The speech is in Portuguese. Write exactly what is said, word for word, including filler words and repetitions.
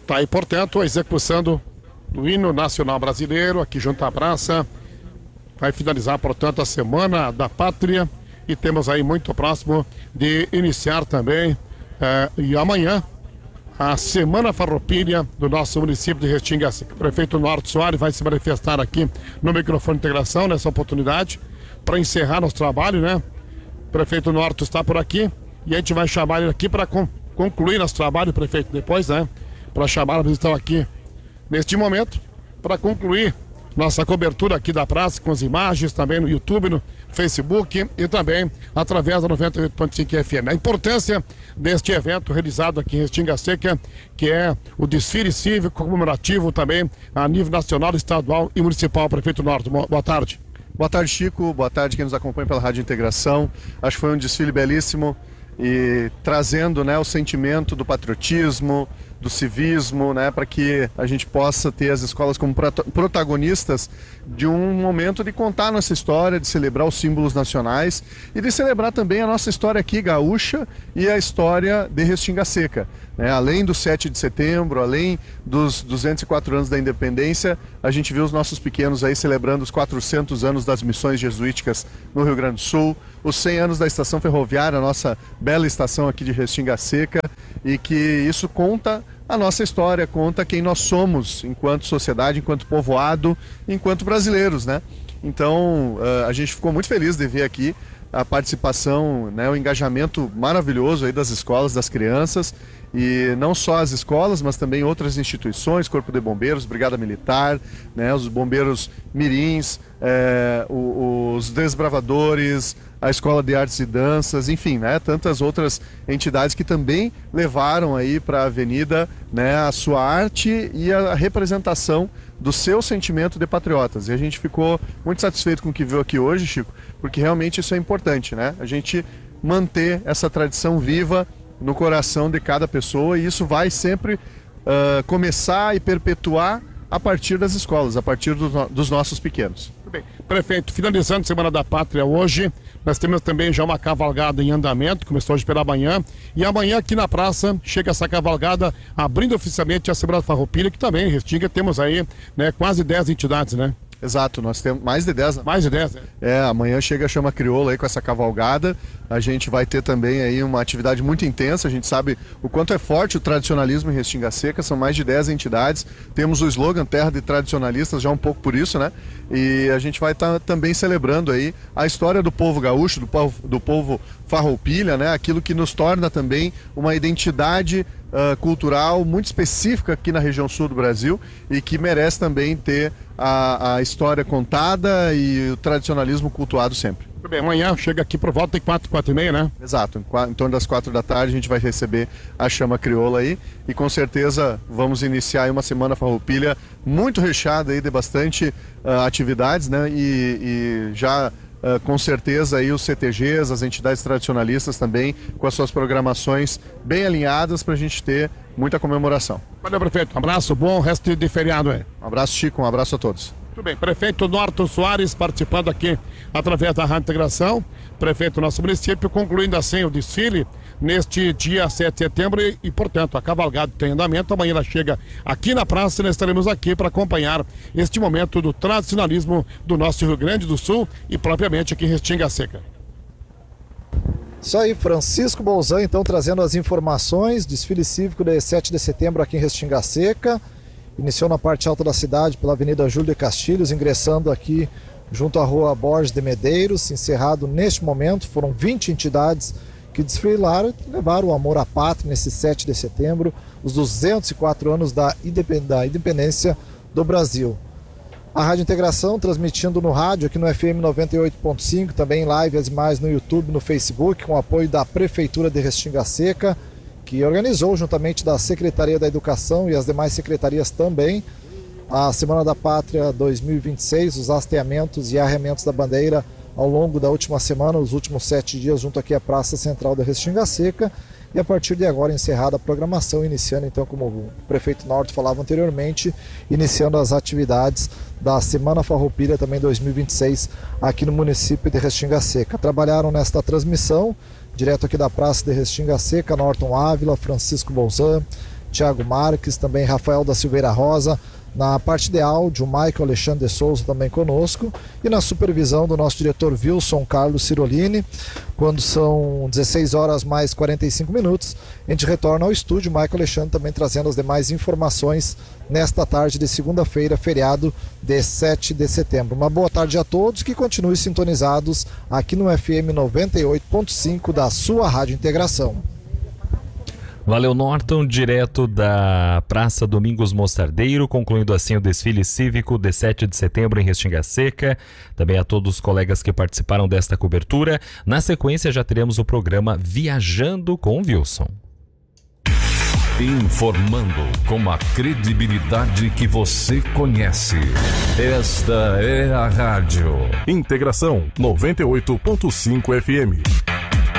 Tá aí, portanto, a execução do, do hino nacional brasileiro aqui junto à praça. Vai finalizar, portanto, a Semana da Pátria e temos aí muito próximo de iniciar também, eh, e amanhã, a Semana Farroupilha do nosso município de Restinga Seca. O prefeito Norton Soares vai se manifestar aqui no microfone de integração nessa oportunidade para encerrar nosso trabalho, né? O prefeito Norton está por aqui e a gente vai chamar ele aqui para con concluir nosso trabalho, prefeito, depois, né? Para chamar a visita aqui neste momento, para concluir nossa cobertura aqui da praça com as imagens também no YouTube, no Facebook e também através da noventa e oito ponto cinco F M. A importância deste evento realizado aqui em Restinga Seca, que é o desfile cívico comemorativo também a nível nacional, estadual e municipal. Prefeito Norton, boa tarde. Boa tarde, Chico. Boa tarde quem nos acompanha pela Rádio Integração. Acho que foi um desfile belíssimo e trazendo, né, o sentimento do patriotismo, do civismo, né, para que a gente possa ter as escolas como protagonistas de um momento de contar a nossa história, de celebrar os símbolos nacionais e de celebrar também a nossa história aqui gaúcha e a história de Restinga Seca. Né? Além do sete de setembro, além dos duzentos e quatro anos da independência, a gente viu os nossos pequenos aí celebrando os quatrocentos anos das missões jesuíticas no Rio Grande do Sul, os cem anos da estação ferroviária, a nossa bela estação aqui de Restinga Seca, e que isso conta a nossa história, conta quem nós somos enquanto sociedade, enquanto povoado, enquanto brasileiros, né? Então, a gente ficou muito feliz de ver aqui a participação, né, o engajamento maravilhoso aí das escolas, das crianças, e não só as escolas, mas também outras instituições, Corpo de Bombeiros, Brigada Militar, né, os bombeiros mirins, é, os desbravadores, a Escola de Artes e Danças, enfim, né, tantas outras entidades que também levaram aí para a avenida, né, a sua arte e a representação do seu sentimento de patriotas. E a gente ficou muito satisfeito com o que viu aqui hoje, Chico, porque realmente isso é importante, né? A gente manter essa tradição viva no coração de cada pessoa, e isso vai sempre uh, começar e perpetuar a partir das escolas, a partir do, dos nossos pequenos. Muito bem. Prefeito, finalizando a Semana da Pátria hoje, nós temos também já uma cavalgada em andamento, começou hoje pela manhã, e amanhã aqui na praça chega essa cavalgada abrindo oficialmente a Semana da Farroupilha, que também em Restinga temos aí, né, quase dez entidades, né? Exato, nós temos mais de dez. Né? Mais de dez, né? É, amanhã chega a Chama Crioula aí com essa cavalgada. A gente vai ter também aí uma atividade muito intensa. A gente sabe o quanto é forte o tradicionalismo em Restinga Seca, são mais de dez entidades. Temos o slogan Terra de Tradicionalistas, já um pouco por isso, né? E a gente vai estar tá também celebrando aí a história do povo gaúcho, do povo, do povo farroupilha, né? Aquilo que nos torna também uma identidade uh, cultural muito específica aqui na região sul do Brasil e que merece também ter a, a história contada e o tradicionalismo cultuado sempre. Muito bem, amanhã chega aqui por volta de quatro, quatro e meia, né? Exato, em, em torno das quatro da tarde a gente vai receber a Chama Crioula aí e com certeza vamos iniciar aí uma Semana Farroupilha muito recheada aí de bastante uh, atividades, né? E, e já uh, com certeza aí os C T Gs, as entidades tradicionalistas também com as suas programações bem alinhadas para a gente ter muita comemoração. Valeu, prefeito. Um abraço, bom resto de feriado aí. Um abraço, Chico, um abraço a todos. Muito bem, prefeito Norton Soares participando aqui através da Rádio Integração, prefeito do nosso município, concluindo assim o desfile neste dia sete de setembro e, e portanto, a cavalgada tem andamento. Amanhã ela chega aqui na praça e nós estaremos aqui para acompanhar este momento do tradicionalismo do nosso Rio Grande do Sul e propriamente aqui em Restinga Seca. Isso aí, Francisco Bolzan, então, trazendo as informações, desfile cívico de sete de setembro aqui em Restinga Seca. Iniciou na parte alta da cidade pela Avenida Júlio de Castilhos, ingressando aqui junto à Rua Borges de Medeiros, encerrado neste momento. Foram vinte entidades que desfilaram e levaram o amor à pátria nesse sete de setembro, os duzentos e quatro anos da independência do Brasil. A Rádio Integração transmitindo no rádio, aqui no F M noventa e oito ponto cinco, também em live, as imagens no YouTube, no Facebook, com apoio da Prefeitura de Restinga Seca, que organizou, juntamente da Secretaria da Educação e as demais secretarias também, a Semana da Pátria dois mil e vinte e seis, os hasteamentos e arreamentos da bandeira ao longo da última semana, os últimos sete dias, junto aqui à Praça Central da Restinga Seca. E a partir de agora encerrada a programação, iniciando então, como o prefeito Norton falava anteriormente, iniciando as atividades da Semana Farroupilha também dois mil e vinte e seis aqui no município de Restinga Seca. Trabalharam nesta transmissão, direto aqui da Praça de Restinga Seca, Norton Ávila, Francisco Bolzan, Thiago Marques, também Rafael da Silveira Rosa. Na parte de áudio, o Michael Alexandre de Souza também conosco. E na supervisão do nosso diretor Wilson Carlos Cirolini. Quando são dezesseis horas mais quarenta e cinco minutos, a gente retorna ao estúdio. Michael Alexandre também trazendo as demais informações nesta tarde de segunda-feira, feriado de sete de setembro. Uma boa tarde a todos, que continuem sintonizados aqui no F M noventa e oito ponto cinco da sua Rádio Integração. Valeu, Norton, direto da Praça Domingos Mostardeiro, concluindo assim o desfile cívico de sete de setembro em Restinga Seca. Também a todos os colegas que participaram desta cobertura. Na sequência já teremos o programa Viajando com o Wilson. Informando com a credibilidade que você conhece. Esta é a Rádio Integração noventa e oito ponto cinco F M.